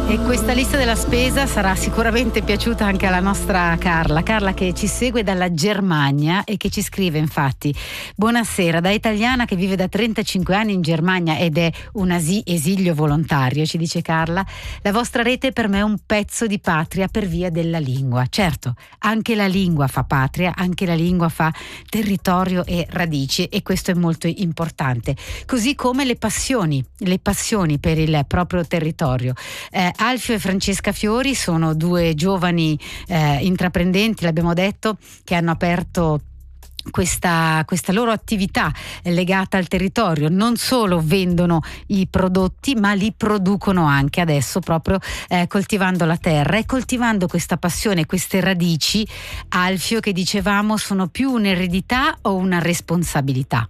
E questa lista della spesa sarà sicuramente piaciuta anche alla nostra Carla. Carla che ci segue dalla Germania e che ci scrive infatti: buonasera, da italiana che vive da 35 anni in Germania ed è un esilio volontario, ci dice Carla, la vostra rete per me è un pezzo di patria per via della lingua. Certo, anche la lingua fa patria, anche la lingua fa territorio e radici, e questo è molto importante. Così come le passioni per il proprio territorio. Alfio e Francesca Fiori sono due giovani intraprendenti, l'abbiamo detto, che hanno aperto questa loro attività legata al territorio. Non solo vendono i prodotti, ma li producono anche adesso, proprio coltivando la terra e coltivando questa passione, queste radici. Alfio, che dicevamo, sono più un'eredità o una responsabilità?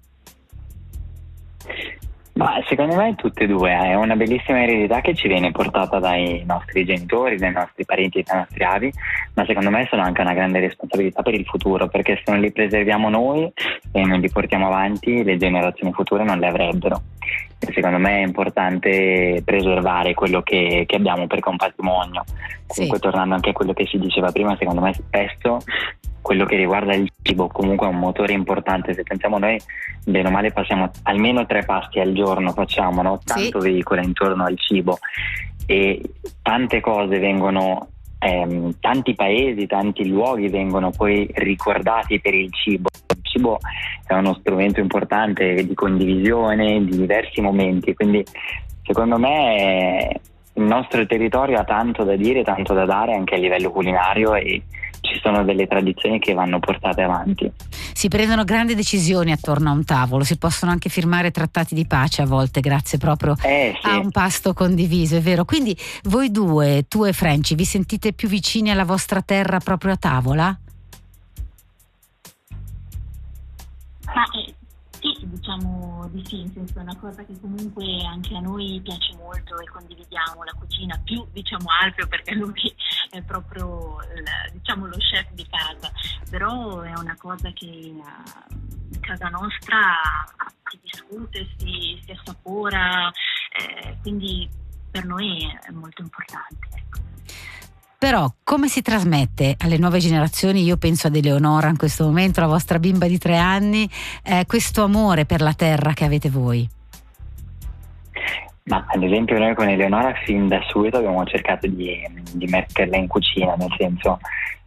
Ma secondo me tutte e due, è una bellissima eredità che ci viene portata dai nostri genitori, dai nostri parenti, dai nostri avi, ma secondo me sono anche una grande responsabilità per il futuro, perché se non li preserviamo noi e non li portiamo avanti, le generazioni future non le avrebbero. E secondo me è importante preservare quello che abbiamo, perché è un patrimonio. Sì. Comunque, tornando anche a quello che si diceva prima, secondo me spesso quello che riguarda il cibo comunque è un motore importante. Se pensiamo noi, bene o male passiamo almeno 3 pasti al giorno, facciamo, no? Tanto Sì. veicola intorno al cibo e tante cose vengono, tanti paesi, tanti luoghi vengono poi ricordati per il cibo. Il cibo è uno strumento importante di condivisione di diversi momenti, quindi secondo me il nostro territorio ha tanto da dire, tanto da dare anche a livello culinario, e ci sono delle tradizioni che vanno portate avanti. Si prendono grandi decisioni attorno a un tavolo, si possono anche firmare trattati di pace a volte grazie proprio Sì. a un pasto condiviso, è vero. Quindi voi due, tu e Franci, vi sentite più vicini alla vostra terra proprio a tavola? Sì, diciamo di sì, in senso è una cosa che comunque anche a noi piace molto e condividiamo la cucina, più diciamo Alfio perché lui è proprio diciamo lo chef di casa, però è una cosa che in casa nostra si discute, si assapora, quindi per noi è molto importante, ecco. Però come si trasmette alle nuove generazioni, io penso ad Eleonora in questo momento, la vostra bimba di 3 anni, questo amore per la terra che avete voi? Ma ad esempio noi con Eleonora fin da subito abbiamo cercato di metterla in cucina, nel senso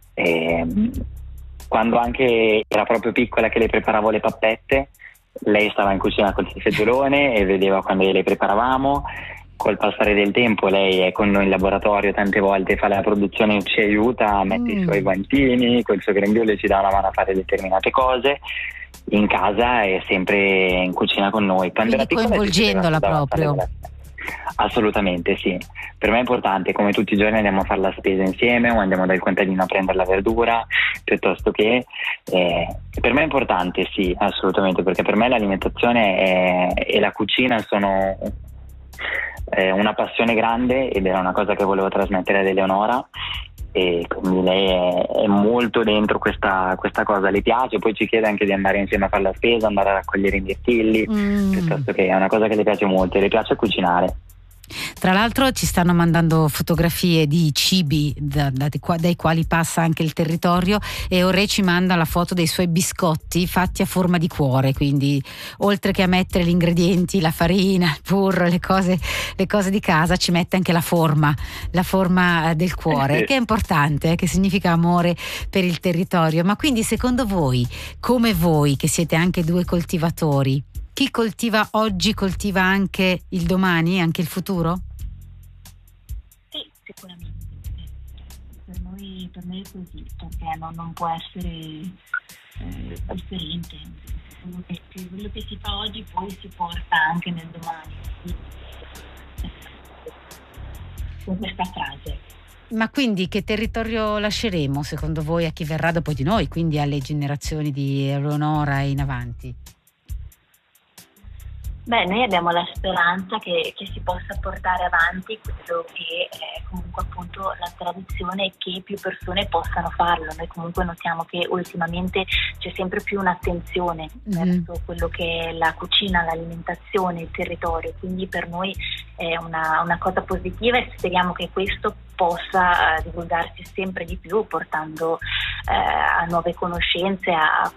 quando anche era proprio piccola che le preparavo le pappette, lei stava in cucina col seggiolone e vedeva quando le preparavamo. Col passare del tempo lei è con noi in laboratorio, tante volte fa la produzione, ci aiuta, mette i suoi guantini, col suo grembiule ci dà una mano a fare determinate cose. In casa è sempre in cucina con noi. Quando era piccola, coinvolgendola proprio. Assolutamente sì, per me è importante, come tutti i giorni andiamo a fare la spesa insieme o andiamo dal contadino a prendere la verdura, piuttosto che per me è importante, sì, assolutamente, perché per me l'alimentazione e la cucina sono una passione grande ed era una cosa che volevo trasmettere ad Eleonora, e quindi lei è molto dentro questa cosa, le piace, poi ci chiede anche di andare insieme a fare la spesa, andare a raccogliere i mirtilli, piuttosto che è una cosa che le piace molto e le piace cucinare. Tra l'altro ci stanno mandando fotografie di cibi dai quali passa anche il territorio, e Ore ci manda la foto dei suoi biscotti fatti a forma di cuore, quindi oltre che a mettere gli ingredienti, la farina, il burro, le cose di casa, ci mette anche la forma del cuore, che è importante, che significa amore per il territorio. Ma quindi secondo voi, come voi che siete anche 2 coltivatori, chi coltiva oggi coltiva anche il domani, anche il futuro? Sì, sicuramente. Per me è così, perché non può essere differente. Quello che si fa oggi poi si porta anche nel domani. Con questa frase. Ma quindi che territorio lasceremo secondo voi a chi verrà dopo di noi, quindi alle generazioni di Eleonora e in avanti? Beh, noi abbiamo la speranza che si possa portare avanti quello che è comunque appunto la tradizione e che più persone possano farlo. Noi comunque notiamo che ultimamente c'è sempre più un'attenzione verso quello che è la cucina, l'alimentazione, il territorio, quindi per noi è una cosa positiva e speriamo che questo possa divulgarsi sempre di più, portando a nuove conoscenze,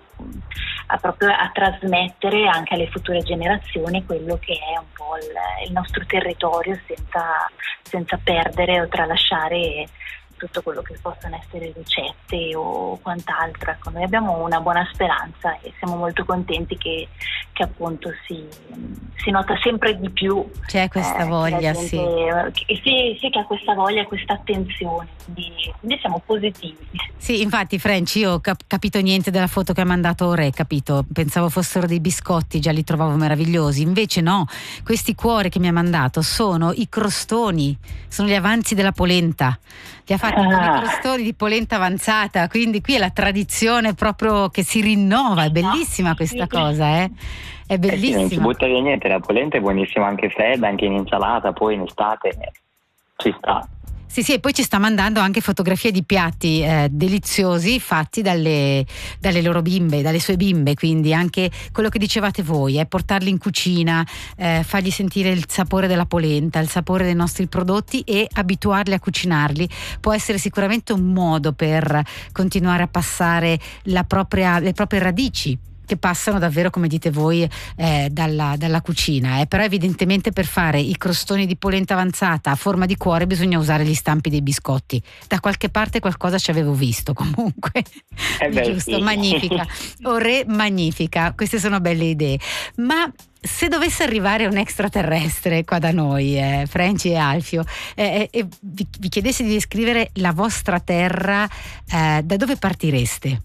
proprio a trasmettere anche alle future generazioni quello che è un po' il nostro territorio, senza perdere o tralasciare tutto quello che possono essere ricette o quant'altro. Ecco, noi abbiamo una buona speranza e siamo molto contenti che appunto si nota sempre di più. C'è questa voglia, gente, sì, che ha questa voglia, questa attenzione, quindi siamo positivi. Sì, infatti Franci, io ho capito niente della foto che ha mandato ora, capito? Pensavo fossero dei biscotti, già li trovavo meravigliosi, invece no, questi cuori che mi ha mandato sono i crostoni, sono gli avanzi della polenta. Li ha fatti con i crostoni di polenta avanzata, quindi qui è la tradizione proprio che si rinnova, è bellissima questa cosa, è bellissima. Non si butta via niente, la polenta è buonissima anche fredda, anche in insalata, poi in estate ci sta. Sì, e poi ci sta mandando anche fotografie di piatti deliziosi fatti dalle loro bimbe, dalle sue bimbe, quindi anche quello che dicevate voi, portarli in cucina, fargli sentire il sapore della polenta, il sapore dei nostri prodotti e abituarli a cucinarli. Può essere sicuramente un modo per continuare a passare le proprie radici, che passano davvero, come dite voi, dalla cucina, però evidentemente per fare i crostoni di polenta avanzata a forma di cuore bisogna usare gli stampi dei biscotti. Da qualche parte qualcosa ci avevo visto, comunque giusto, sì. Magnifica, magnifica, queste sono belle idee. Ma se dovesse arrivare un extraterrestre qua da noi, Franci e Alfio, e vi chiedesse di descrivere la vostra terra, da dove partireste?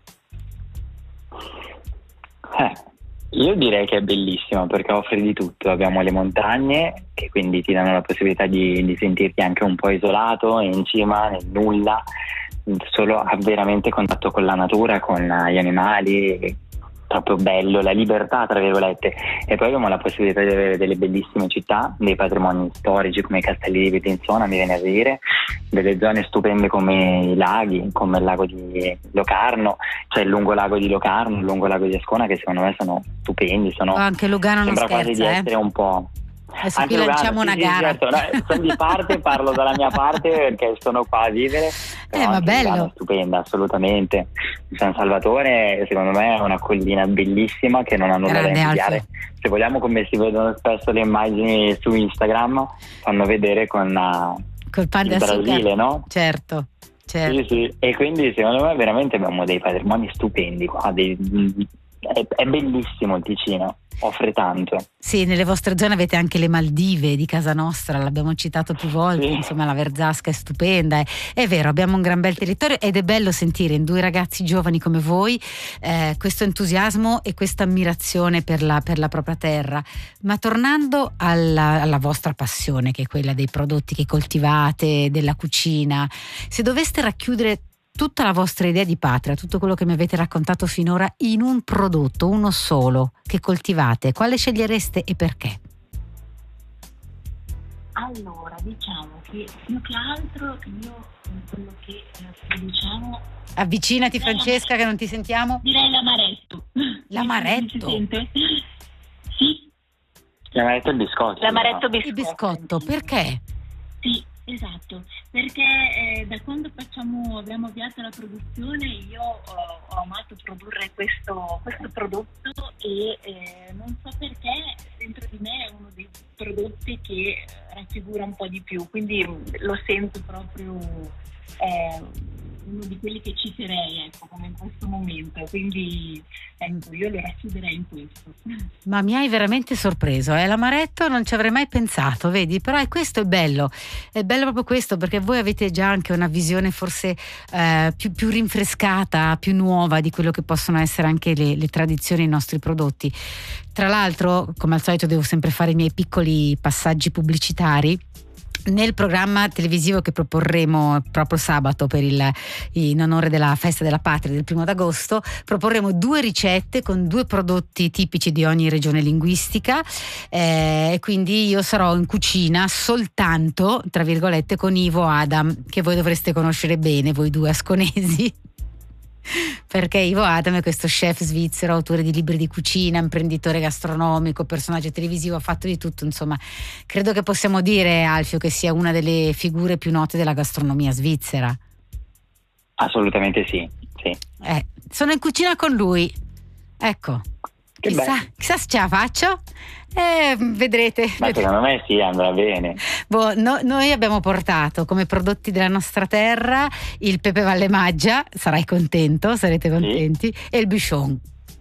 Io direi che è bellissima perché offre di tutto. Abbiamo le montagne che quindi ti danno la possibilità di sentirti anche un po' isolato in cima, nel nulla, solo a veramente contatto con la natura, con gli animali, proprio bello, la libertà tra virgolette. E poi abbiamo la possibilità di avere delle bellissime città, dei patrimoni storici come i castelli di Bellinzona, mi viene a dire, delle zone stupende come i laghi, come il lago di Locarno, cioè il lungo lago di Locarno, il lungo lago di Ascona, che secondo me sono stupendi, anche Lugano non sembra scherza, quasi di essere un po'. Adesso anche qui lanciamo una gara. Certo, sono di parte, parlo dalla mia parte perché sono qua a vivere. Ma bello. È stupenda, assolutamente. San Salvatore secondo me è una collina bellissima che non ha nulla da invidiare. Se vogliamo, come si vedono spesso le immagini su Instagram, fanno vedere con col pan il Brasile, no? Certo. Sì. E quindi secondo me veramente abbiamo dei patrimoni stupendi qua, è bellissimo il Ticino, offre tanto. Sì, nelle vostre zone avete anche le Maldive di casa nostra, l'abbiamo citato più volte, sì. Insomma la Verzasca è stupenda, è vero, abbiamo un gran bel territorio ed è bello sentire in due ragazzi giovani come voi questo entusiasmo e questa ammirazione per la propria terra. Ma tornando alla vostra passione, che è quella dei prodotti che coltivate, della cucina, se doveste racchiudere tutta la vostra idea di patria, tutto quello che mi avete raccontato finora in un prodotto, uno solo, che coltivate, quale scegliereste e perché? Allora, diciamo che più che altro io quello che produciamo... Avvicinati Francesca che non ti sentiamo. Direi l'amaretto. L'amaretto? Si sente? Sì. L'amaretto è il biscotto. L'amaretto biscotto. Il biscotto, perché? Sì. Esatto, perché da quando abbiamo avviato la produzione io ho amato produrre questo prodotto e non so perché dentro di me è uno dei prodotti che raffigura un po' di più, quindi lo sento proprio uno di quelli che citerei, ecco, come in questo momento, quindi ecco, io lo racchiuderei in questo. Ma mi hai veramente sorpreso, l'amaretto non ci avrei mai pensato, vedi, però questo è bello proprio questo, perché voi avete già anche una visione forse più rinfrescata, più nuova di quello che possono essere anche le tradizioni, i nostri prodotti. Tra l'altro, come al solito devo sempre fare i miei piccoli passaggi pubblicitari. nel programma televisivo che proporremo proprio sabato in onore della festa della patria del 1° d'agosto, proporremo 2 ricette con 2 prodotti tipici di ogni regione linguistica, quindi io sarò in cucina soltanto, tra virgolette, con Ivo Adam, che voi dovreste conoscere bene, voi 2 asconesi. Perché Ivo Adam è questo chef svizzero, autore di libri di cucina, imprenditore gastronomico, personaggio televisivo, ha fatto di tutto, insomma credo che possiamo dire, Alfio, che sia una delle figure più note della gastronomia svizzera. Assolutamente sì. Sono in cucina con lui, ecco, chissà se ce la faccio. Vedrete. Ma secondo me sì, andrà bene. Noi abbiamo portato come prodotti della nostra terra il pepe Valle Maggia, sarai contento, sarete contenti, sì. E il bouchon.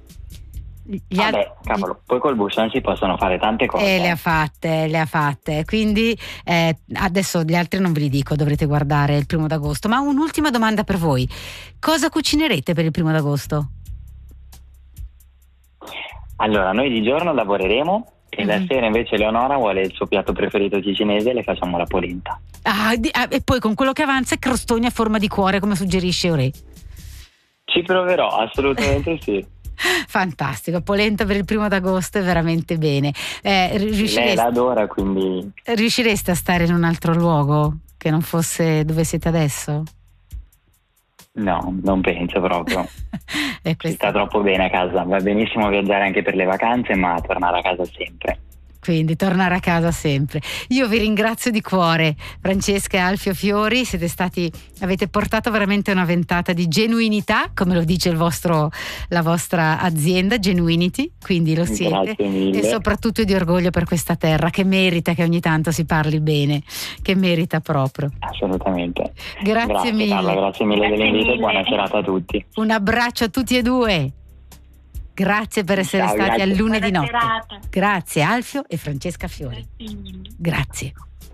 Cavolo, poi col bouchon si possono fare tante cose. Le ha fatte. Quindi adesso gli altri non ve li dico, dovrete guardare il 1° d'agosto. Ma un'ultima domanda per voi: cosa cucinerete per il 1° d'agosto? Allora, noi di giorno lavoreremo e la sera invece Leonora vuole il suo piatto preferito cinese e le facciamo la polenta. E poi con quello che avanza crostoni a forma di cuore, come suggerisce Ore. Ci proverò, assolutamente sì. Fantastico, polenta per il 1° d'agosto è veramente bene. Lei l'adora, quindi. Riuscireste a stare in un altro luogo che non fosse dove siete adesso? No, non penso proprio. Si sta troppo bene a casa, va benissimo viaggiare anche per le vacanze, ma tornare a casa sempre. Quindi tornare a casa sempre. Io vi ringrazio di cuore, Francesca e Alfio Fiori, avete portato veramente una ventata di genuinità, come lo dice la vostra azienda, Genuinity, quindi lo siete. Grazie mille. E soprattutto di orgoglio per questa terra che merita che ogni tanto si parli bene, che merita proprio. Assolutamente. Grazie mille. Carla, grazie mille dell'invito e buona serata a tutti. Un abbraccio a tutti e 2. Grazie per essere stati al lunedì notte. Grazie Alfio e Francesca Fiori. Grazie.